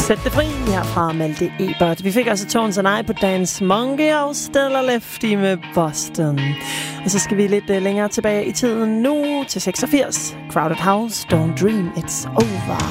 Sæt det fri her fra Malte Ebert. Vi fik også Tones and I på Dance Monkey og Still og Lefty med Boston. Og så skal vi lidt længere tilbage i tiden nu til 86. Crowded House, Don't Dream It's Over.